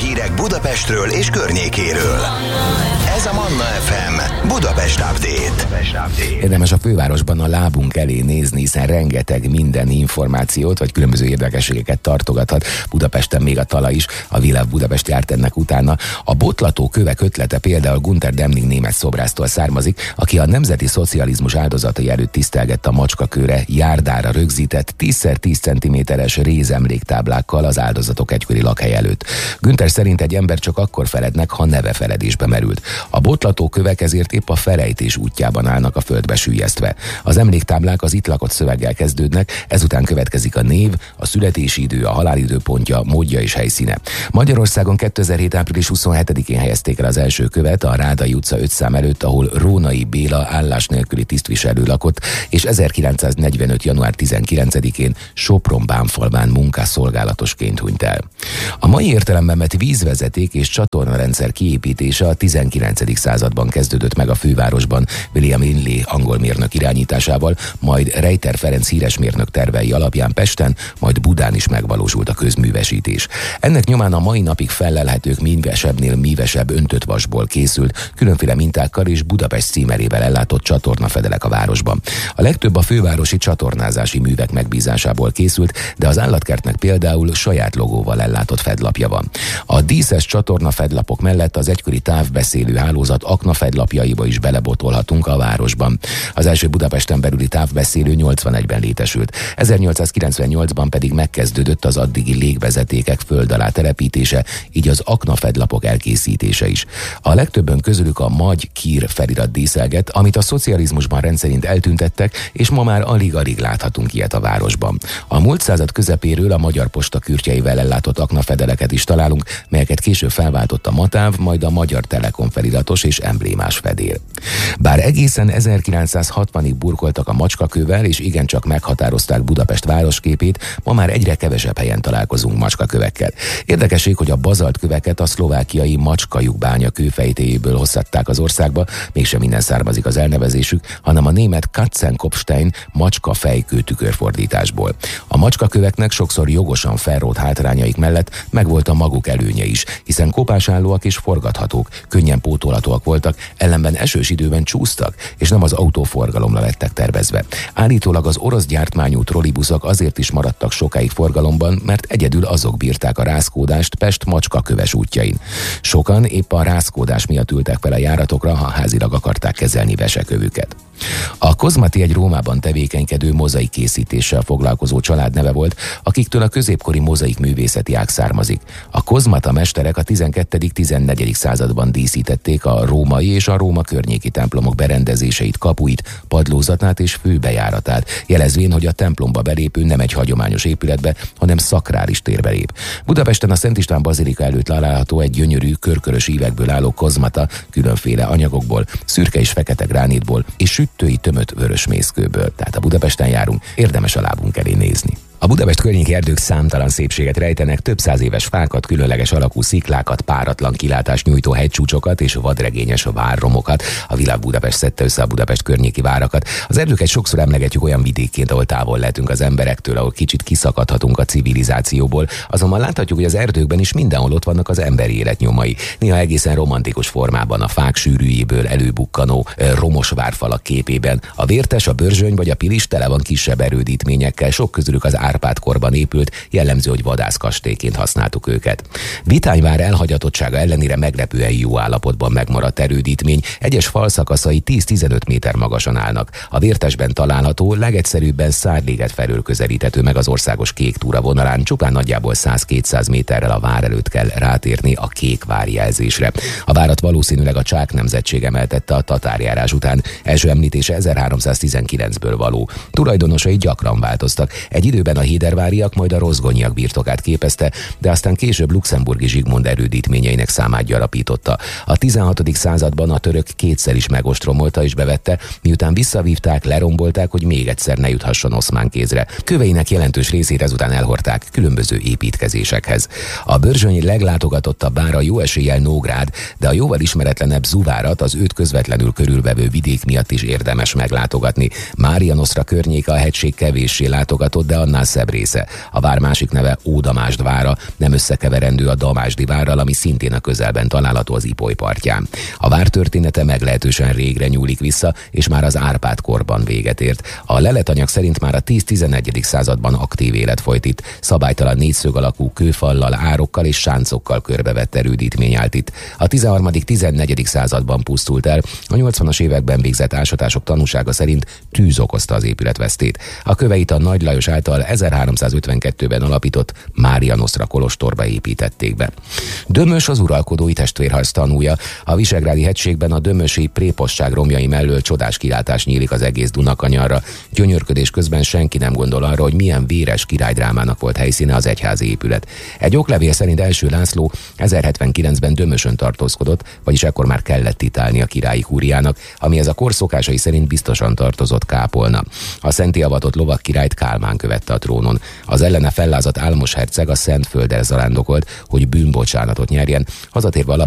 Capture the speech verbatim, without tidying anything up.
hírek Budapestről és környékéről. Ez a Manna ef em Budapest Update. Érdemes a fővárosban a lábunk elé nézni, hiszen rengeteg minden információt vagy különböző érdekességeket tartogathat. Budapesten még a talaj is, a Világ Budapest járt ennek utána. A botlató kövek ötlete például Gunter Demnig német szobrásztól származik, aki a nemzeti szocializmus áldozatai előtt tisztelgette a macskakőre járdára rögzített tíz tíz centiméteres rézemléktáblákkal az áldozatok egykori lakhely előtt. Günther szerint egy ember csak akkor felednek, ha neve feledésbe merült. A botlató kövek ezért épp a felejtés útjában állnak a földbe süllyesztve. Az emléktáblák az itt lakott szöveggel kezdődnek, ezután következik a név, a születési idő, a halálidőpontja, módja és helyszíne. Magyarországon kétezer-hét április huszonhetedikén helyezték el az első követ a Rádai utca öt szám előtt, ahol Rónai Béla állás nélküli tisztviselő lakott, és ezerkilencszáznegyvenöt január tizenkilencedikén Sopron-Bánfalván munkásszolgálatosként hunyt el. A mai értelemben vett vízvezeték és csatornarendszer kiépítése a tizenkilencedik században kezdődött meg a fővárosban William Linley angol mérnök irányításával, majd Rejter Ferenc híres mérnök tervei alapján Pesten, majd Budán is megvalósult a közművesítés. Ennek nyomán a mai napig fellelhetők mívesebbnél mívesebb öntött vasból készült, különféle mintákkal és Budapest címerével ellátott csatornafedelek a városban. A legtöbb a fővárosi csatornázási művek megbízásából készült, de az állatkertnek például saját logóval ellátott fedlapja van. A díszes csatornafedlapok mellett az egykori távbeszélő hálózat aknafedlapjaiba is belebotolhatunk a városban. Az első Budapesten belüli távbeszélő nyolcvanegyben létesült. ezernyolcszázkilencvennyolcban pedig megkezdődött az addigi légvezetékek föld alá telepítése, így az aknafedlapok elkészítése is. A legtöbben közülük a Magy-Kír felirat díszelget, amit a szocializmusban rendszerint eltüntettek, és ma már alig-alig láthatunk ilyet a városban. A múlt század közepéről a Magyar Posta kürtjeivel ellátott aknafedeleket is találunk, melyeket később felváltott a Matáv, majd a Magyar Telekom feliratos és emblémás fedél. Bár egészen ezerkilencszázhatvanig burkoltak a macskakővel, és igencsak meghatározták Budapest városképét, ma már egyre kevesebb helyen találkozunk macskakövekkel. Érdekesség, hogy a bazaltköveket a szlovákiai macskajukbánya kőfejtéjéből hoztatták az országba, mégsem minden származik az elnevezésük, hanem a német Katzenkopfstein macska fejkő tükörfordításból. A macskaköveknek sokszor jogosan felrótt hátrányaik mellett megvolt a maguk előnye is, hiszen kopásállóak és forgathatók, könnyen pótolhatóak voltak, ellenben esős időben csúsztak, és nem az autóforgalomra lettek tervezve. Állítólag az orosz gyártmányú trollibuszok azért is maradtak sokáig forgalomban, mert egyedül azok bírták a rázkódást Pest macskaköves útjain. Sokan épp a rázkódás miatt ültek fel a járatokra, ha házilag akarták kezelni vesekövüket. A Kozmati egy Rómában tevékenykedő mozaik készítéssel foglalkozó család neve volt, akiktől a középkori mozaik művészeti ág származik. A kozmata mesterek a tizenkettedik-tizennegyedik században díszítették a római és a Róma környéki templomok berendezéseit, kapuit, padlózatát és főbejáratát, jelezvén, hogy a templomba belépő nem egy hagyományos épületbe, hanem szakrális térbe lép. Budapesten a Szent István bazilika előtt található egy gyönyörű, körkörös ívekből álló kozmata, különféle anyagokból, szürke és fekete gránitból és süttői tömött vörösmészkőből. Tehát a Budapesten járunk, érdemes a lábunk elé nézni. A Budapest környéki erdők számtalan szépséget rejtenek, több száz éves fákat, különleges alakú sziklákat, páratlan kilátást nyújtó hegycsúcsokat és vadregényes várromokat. A Világ Budapest szedte össze a Budapest környéki várakat. Az erdőket sokszor emlegetjük olyan vidékként, ahol távol lehetünk az emberektől, ahol kicsit kiszakadhatunk a civilizációból. Azonban láthatjuk, hogy az erdőkben is mindenhol ott vannak az emberi élet nyomai. Néha egészen romantikus formában, a fák sűrűjéből előbukkanó romos várfalak képében. A Vértes, a Börzsöny vagy a Pilis tele van kisebb erődítményekkel, sok közülük az Árpád-korban épült, jellemző, hogy vadászkastélyként használtuk őket. Vitányvár elhagyatottsága ellenére meglepően jó állapotban megmaradt erődítmény, egyes falszakaszai tíz-tizenöt méter magasan állnak. A Vértesben található, legegyszerűbben Szárléget felől közelíthető meg az országos kék túra vonalán, csupán nagyjából száz-kétszáz méterrel a vár előtt kell rátérni a kék várjelzésre. A várat valószínűleg a Csák nemzetség emeltette a tatárjárás után, első említése ezerháromszáztizenkilencből való. Tulajdonosai gyakran változtak. Egy időben a héderváriak, majd a rozgonyiak birtokát képezte, de aztán később luxemburgi Zsigmond erődítményeinek számát gyarapította. A tizenhatodik században a török kétszer is megostromolta és bevette, miután visszavívták, lerombolták, hogy még egyszer ne juthasson oszmán kézre. Köveinek jelentős részét ezután elhordták különböző építkezésekhez. A Börzsöny leglátogatottabb vára jó eséllyel Nógrád, de a jóval ismeretlenebb Zuvárat, az őt közvetlenül körülvevő vidék miatt is érdemes meglátogatni. Mária Nosztra környéke a hegység kevéssé látogatott, de annál legmesszebb része. A vár másik neve Ódamásd vára, nem összekeverendő a Damásdi várral, ami szintén a közelben található az Ipoly partján. A vár története meglehetősen régre nyúlik vissza, és már az Árpád korban véget ért. A leletanyag szerint már a tíz-tizenegyedik században aktív élet folyt itt, szabálytalan négyszög alakú kőfallal, árokkal és sáncokkal körbevett erődítmény állt itt. A tizenharmadik-tizennegyedik században pusztult el, a nyolcvanas években végzett ásatások tanúsága szerint tűz okozta az épületvesztét. A köveit a Nagy Lajos által ezerháromszázötvenkettőben alapított Mária Nosztra kolostorba építették be. Dömös az uralkodói testvérharc tanúja. A Visegrádi hegységben a dömösi prépostság romjai mellől csodás kilátás nyílik az egész Dunakanyarra. Gyönyörködés közben senki nem gondol arra, hogy milyen véres királydrámának volt helyszíne az egyházi épület. Egy oklevél szerint Első László ezerhetvenkilencben Dömösön tartózkodott, vagyis ekkor már kellett titálni a királyi kúriának, amihez a kor szokásai szerint biztosan tartozott kápolna. A szentté avatott lovak királyt Kálmán követte a trónon. Az ellene fellázadt Álmos herceg a Szentföldre zarándokolt, hogy bűnbocsánatot nyerjen, hazatérve